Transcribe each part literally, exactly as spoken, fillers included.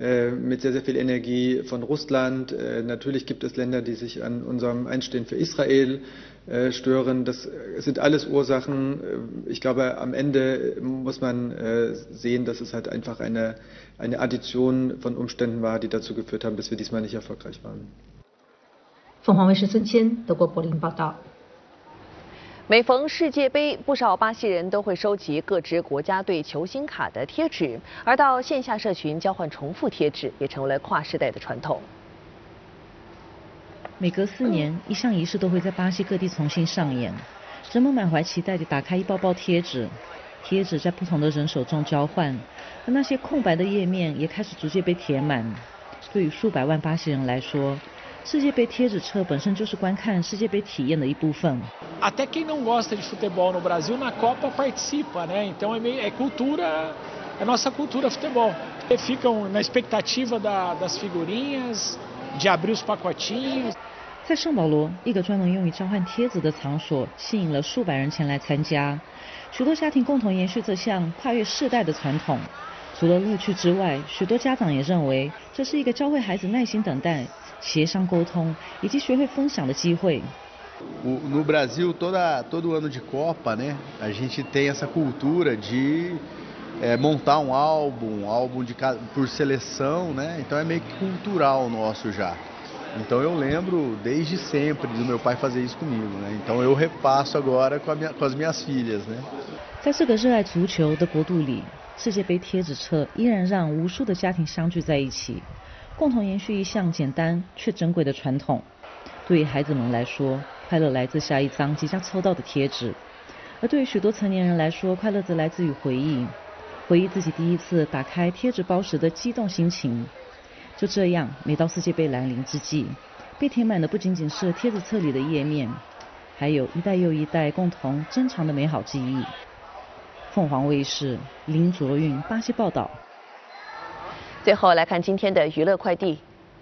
mit sehr, sehr viel Energie von Russland. Natürlich gibt es Länder, die sich an unserem Einstehen für Israel stören. Das sind alles Ursachen. Ich glaube, am Ende muss man sehen, dass es halt einfach eine, eine Addition von Umständen war, die dazu geführt haben, dass wir diesmal nicht erfolgreich waren. 凤凰卫视孙谦，德国柏林报道。 每逢世界杯，不少巴西人都会收集各支国家队球星卡的贴纸，而到线下社群交换重复贴纸也成为了跨世代的传统。 每隔四年，一项仪式都会在巴西各地重新上演，人们满怀期待地打开一包包贴纸，贴纸在不同的人手中交换，而那些空白的页面也开始逐渐被填满。对于数百万巴西人来说， 世界杯贴纸册本身就是观看世界杯体验的一部分。 Até quem não gosta de futebol no Brasil na Copa participa, né? Então é meio é cultura, é nossa cultura futebol. Ficam na expectativa da, das figurinhas, de abrir os pacotinhos. 在圣保罗，一个专门用于交换贴纸的场所，吸引了数百人前来参加。许多家庭共同延续这项跨越世代的传统。除了乐趣之外，许多家长也认为这是一个教会孩子耐心等待、 协商沟通以及学会分享的机会。 No Brasil, toda todo ano de Copa, né, a gente tem essa cultura de é, montar um álbum, um álbum de por seleção, né? Então é meio que cultural nosso já. Então eu lembro desde sempre do meu pai fazer isso comigo, né? Então eu repasso agora com, a minha, com as minhas filhas, né? 在这个热爱足球的国度里，世界杯贴纸册依然让无数的家庭相聚在一起。 共同延续一项简单却珍贵的传统。对于孩子们来说，快乐来自下一张即将抽到的贴纸；而对于许多成年人来说，快乐则来自于回忆，回忆自己第一次打开贴纸包时的激动心情。就这样，每到世界杯来临之际，被填满的不仅仅是贴纸册里的页面，还有一代又一代共同珍藏的美好记忆。凤凰卫视林卓韵，巴西报道。 最后来看今天的娱乐快递。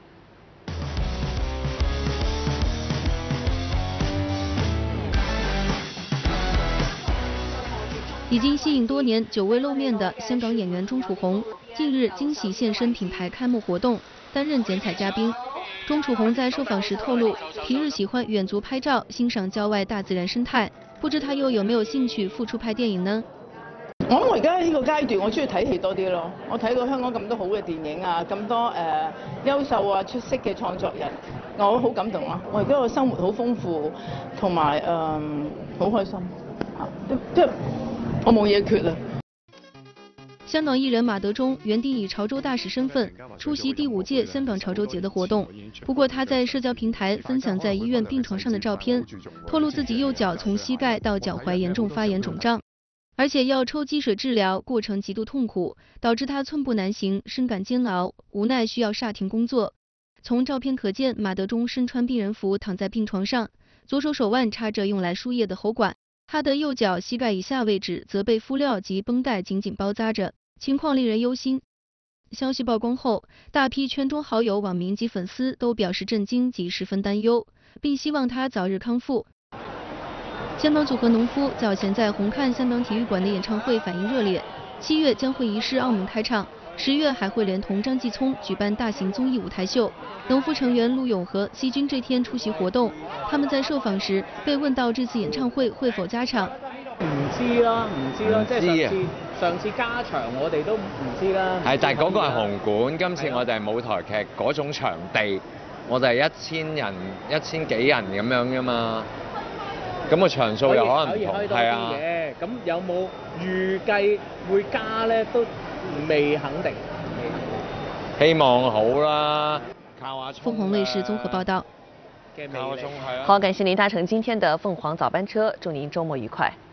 已经息影多年、久未露面的香港演员钟楚红，近日惊喜现身品牌开幕活动，担任剪彩嘉宾。钟楚红在受访时透露，平日喜欢远足拍照，欣赏郊外大自然生態。不知他又有沒有興趣復出拍電影呢？ 我諗我而家呢個階段，我中意睇戲多啲咯。我睇到香港咁多好嘅電影啊，咁多誒、呃、優秀啊、出色嘅創作人，我好感動啊！我而家個生活好豐富，同埋誒好開心啊！即係我冇嘢缺啦。 香港艺人马德钟原定以潮州大使身份出席第五届香港潮州节的活动，不过他在社交平台分享在医院病床上的照片，透露自己右脚从膝盖到脚踝严重发炎肿胀，而且要抽积水治疗，过程极度痛苦，导致他寸步难行，深感煎熬，无奈需要煞停工作。从照片可见，马德钟身穿病人服躺在病床上，左手手腕插着用来输液的喉管，他的右脚膝盖以下位置则被敷料及绷带紧紧包扎着。 情况令人忧心。消息曝光后，大批圈中好友、网民及粉丝都表示震惊及十分担忧，并希望他早日康复。香港组合农夫早前在红磡香港体育馆的演唱会反应热烈，七月将会移师澳门开唱，十月还会连同张继聪举办大型综艺舞台秀。农夫成员陆永和、希君这天出席活動，他們在受訪時被問到這次演唱會會否加場。 唔知啦，唔知啦，即係上次上次加場我哋都唔知啦。係，但係嗰個係紅館，今次我哋係舞台劇嗰種場地，我哋係一千人、一千幾人咁樣噶嘛。咁個場數又可能唔同，係啊。咁有冇預計會加咧？都未肯定。希望好啦。 鳳凰衛視綜合報道。 好，感謝您搭乘今天的鳳凰早班車，祝您週末愉快。